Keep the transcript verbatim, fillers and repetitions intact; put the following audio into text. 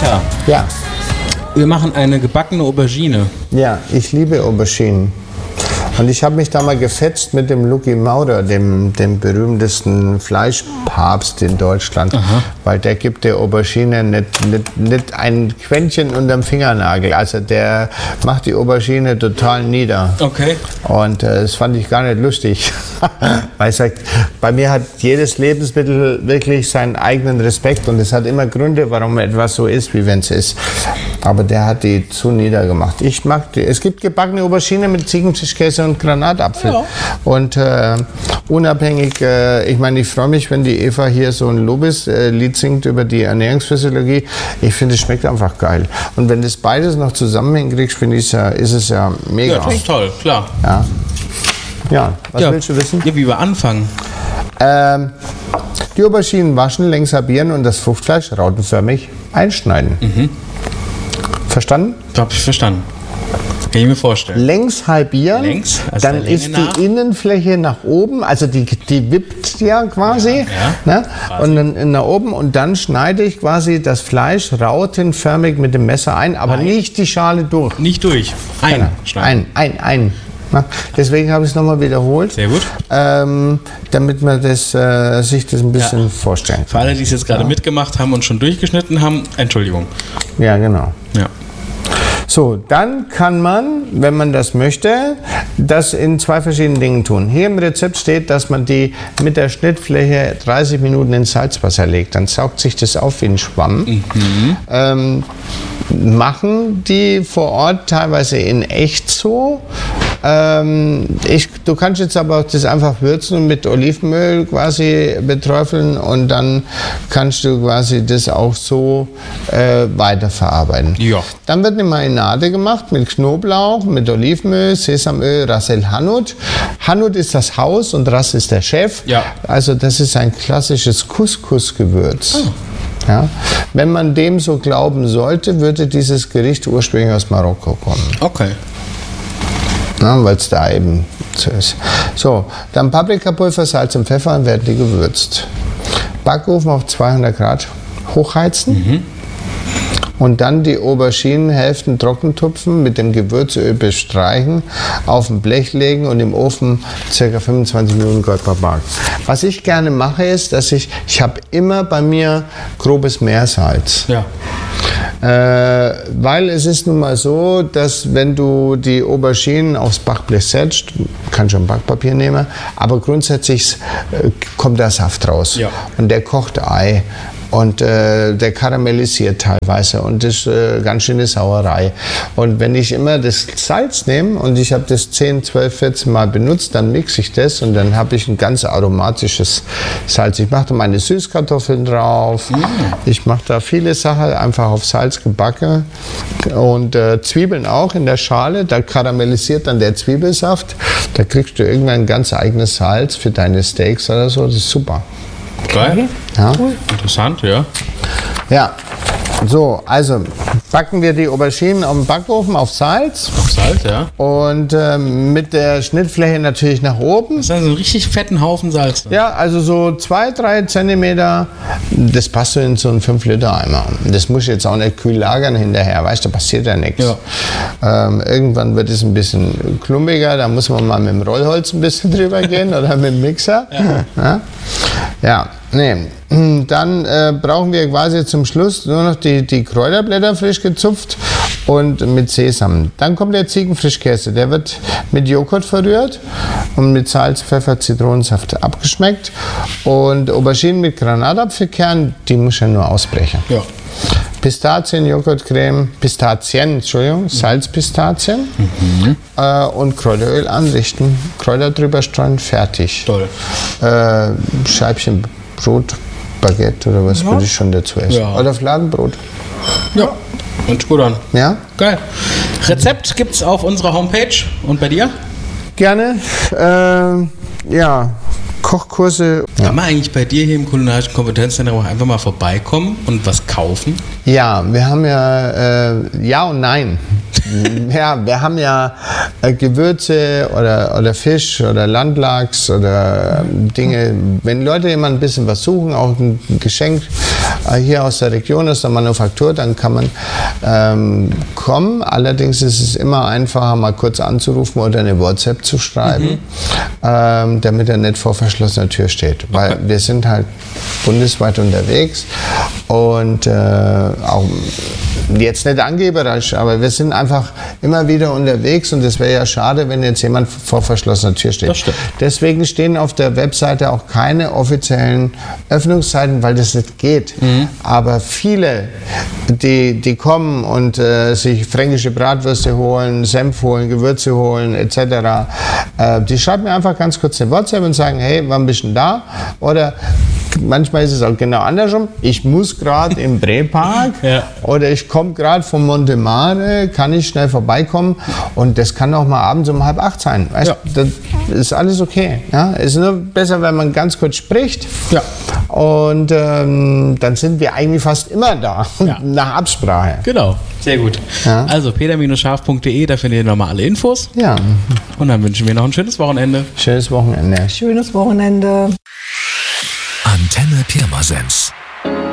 Peter. Ja. Wir machen eine gebackene Aubergine. Ja, ich liebe Auberginen. Und ich habe mich da mal gefetzt mit dem Lucky Maurer, dem, dem berühmtesten Fleischpapst in Deutschland. Aha. Weil der gibt der Aubergine nicht, nicht, nicht ein Quäntchen unterm Fingernagel. Also der macht die Aubergine total nieder. Okay. Und äh, das fand ich gar nicht lustig. Weil ich sag, bei mir hat jedes Lebensmittel wirklich seinen eigenen Respekt. Und es hat immer Gründe, warum etwas so ist, wie wenn es ist. Aber der hat die zu niedergemacht. Ich mag die. Es gibt gebackene Aubergine mit Ziegenfischkäse und Granatapfel. Ja. Und äh, unabhängig, äh, ich meine, ich freue mich, wenn die Eva hier so ein Lobeslied singt über die Ernährungsphysiologie. Ich finde, es schmeckt einfach geil. Und wenn das beides noch zusammen hinkriegst, finde ich, ja, ist es ja mega. Ja, das ist toll, klar. Ja, ja. Was ja. willst du wissen? Ja, wie wir anfangen. Ähm, die Auberginen waschen, längs halbieren und das Fruchtfleisch rautenförmig einschneiden. Mhm. Verstanden? Hab ich verstanden. Kann ich mir vorstellen. Längs halbieren, Längs, also dann ist nach. die Innenfläche nach oben, also die, die wippt ja quasi, ja, ja, ne? quasi. Und dann nach oben und dann schneide ich quasi das Fleisch rautenförmig mit dem Messer ein, aber ein. nicht die Schale durch. Nicht durch, ein Genau. schneiden. Ein, ein, ein. Na, deswegen habe ich es nochmal wiederholt. Sehr gut. Ähm, damit man das, äh, sich das ein bisschen Ja. vorstellen kann. Für alle, die es jetzt gerade Ja. mitgemacht haben und schon durchgeschnitten haben, Entschuldigung. Ja, genau. Ja. So, dann kann man, wenn man das möchte, das in zwei verschiedenen Dingen tun. Hier im Rezept steht, dass man die mit der Schnittfläche dreißig Minuten in Salzwasser legt. Dann saugt sich das auf wie ein Schwamm. Mhm. Ähm, machen die vor Ort teilweise in echt so. Ähm, ich, du kannst jetzt aber auch das einfach würzen und mit Olivenöl quasi beträufeln und dann kannst du quasi das auch so äh, weiterverarbeiten. Ja. Dann wird eine Marinade gemacht mit Knoblauch, mit Olivenöl, Sesamöl, Ras El Hanout. Hanout ist das Haus und Ras ist der Chef. Ja. Also das ist ein klassisches Couscous-Gewürz. Oh. Ja. Wenn man dem so glauben sollte, würde dieses Gericht ursprünglich aus Marokko kommen. Okay. Weil es da eben so ist. So, dann Paprikapulver, Salz und Pfeffer und werden die gewürzt. Backofen auf zweihundert Grad hochheizen. Mhm. Und dann die Auberginenhälften trocken tupfen, mit dem Gewürzöl bestreichen, auf ein Blech legen und im Ofen ca. fünfundzwanzig Minuten goldbarbar. Was ich gerne mache ist, dass ich, ich habe immer bei mir grobes Meersalz. Ja. Äh, weil es ist nun mal so, dass wenn du die Auberginen aufs Backblech setzt, kannst schon Backpapier nehmen, aber grundsätzlich äh, kommt der Saft raus. Ja. Und der kocht Ei. Und äh, der karamellisiert teilweise und das ist äh, ganz schöne Sauerei. Und wenn ich immer das Salz nehme und ich habe das zehn, zwölf, vierzehn Mal benutzt, dann mixe ich das und dann habe ich ein ganz aromatisches Salz. Ich mache da meine Süßkartoffeln drauf, mm. ich mache da viele Sachen einfach auf Salz gebacken und äh, Zwiebeln auch in der Schale, da karamellisiert dann der Zwiebelsaft. Da kriegst du irgendwann ein ganz eigenes Salz für deine Steaks oder so, das ist super. Geil. Ja. Interessant, ja. Ja, so, also backen wir die Auberginen auf dem Backofen auf Salz. Auf Salz, ja. Und ähm, mit der Schnittfläche natürlich nach oben. Das ist also ein richtig fetten Haufen Salz. Ja, also so zwei, drei Zentimeter, das passt so in so einen fünf Liter Eimer. Das muss ich jetzt auch nicht kühl lagern hinterher, weißt du, da passiert ja nichts. Ja. Ähm, irgendwann wird es ein bisschen klumpiger, da muss man mal mit dem Rollholz ein bisschen drüber gehen oder mit dem Mixer. Ja, ja? Ja. Nee. Dann äh, brauchen wir quasi zum Schluss nur noch die, die Kräuterblätter frisch gezupft und mit Sesam. Dann kommt der Ziegenfrischkäse. Der wird mit Joghurt verrührt und mit Salz, Pfeffer, Zitronensaft abgeschmeckt. Und Auberginen mit Granatapfelkern, die muss ja nur ausbrechen. Ja. Pistazien, Joghurtcreme, Pistazien, Entschuldigung, Salzpistazien mhm. äh, und Kräuteröl anrichten, Kräuter drüber streuen, fertig. Toll. Äh, Scheibchen Brot, Baguette oder was ja. würde ich schon dazu essen. Ja. Oder Fladenbrot. Ja, hört sich gut an. Ja? Geil. Rezept gibt's auf unserer Homepage und bei dir? Gerne. Äh, ja. Kochkurse. Kann ja. man eigentlich bei dir hier im kulinarischen Kompetenzzentrum auch einfach mal vorbeikommen und was kaufen? Ja, wir haben ja äh, ja und nein. Ja, wir haben ja äh, Gewürze oder, oder Fisch oder Landlachs oder äh, Dinge. Wenn Leute immer ein bisschen was suchen, auch ein Geschenk äh, hier aus der Region, aus der Manufaktur, dann kann man ähm, kommen. Allerdings ist es immer einfacher, mal kurz anzurufen oder eine WhatsApp zu schreiben, mhm. ähm, damit er nicht vor verschlossener Tür steht. Weil okay. wir sind halt bundesweit unterwegs und äh, auch jetzt nicht angeberisch, aber wir sind einfach immer wieder unterwegs und es wäre ja schade, wenn jetzt jemand vor verschlossener Tür steht. Das stimmt. Deswegen stehen auf der Webseite auch keine offiziellen Öffnungszeiten, weil das nicht geht. Mhm. Aber viele, die, die kommen und äh, sich fränkische Bratwürste holen, Senf holen, Gewürze holen et cetera, äh, die schreiben mir einfach ganz kurz eine WhatsApp und sagen, hey, wann bist du denn da? Oder manchmal ist es auch genau andersrum. Ich muss gerade im Brepark ja. oder ich komme gerade von Montemare, kann ich schnell vorbeikommen und das kann auch mal abends um halb acht sein. Weißt, ja. Das ist alles okay. Ja? Es ist nur besser, wenn man ganz kurz spricht ja. und ähm, dann sind wir eigentlich fast immer da, ja. nach Absprache. Genau, sehr gut. Ja. Also peter scharf punkt de, da findet ihr nochmal alle Infos. Ja. Und dann wünschen wir noch ein schönes Wochenende. Schönes Wochenende. Schönes Wochenende. Antenne Pirmasens.